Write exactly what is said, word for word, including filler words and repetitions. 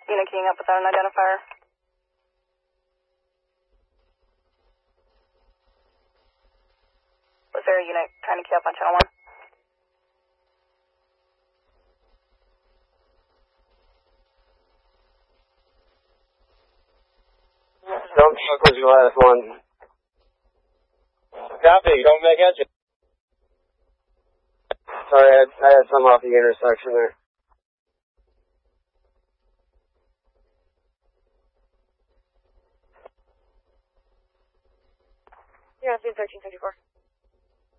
Unit keying up without an identifier. Was there a unit trying to key up on channel one? Don't fuck with your last one. Copy, don't make engine. Sorry, I had, I had some off the intersection there. Yeah, thirteen fifty-four.